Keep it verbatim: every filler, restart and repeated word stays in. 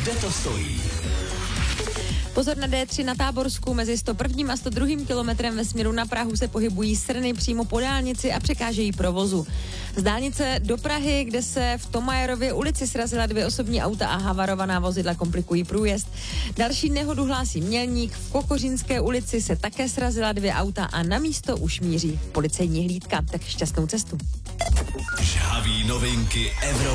Kde to stojí? Pozor na dé tři na Táborsku, mezi sto prvním a sto druhým kilometrem ve směru na Prahu se pohybují srny přímo po dálnici a překážejí provozu. Z dálnice do Prahy, kde se v Tomajerově ulici srazila dvě osobní auta a havarovaná vozidla komplikují průjezd. Další nehodu hlásí Mělník, v Kokořínské ulici se také srazila dvě auta a na místo už míří policejní hlídka. Tak šťastnou cestu. Žhaví novinky Evropy.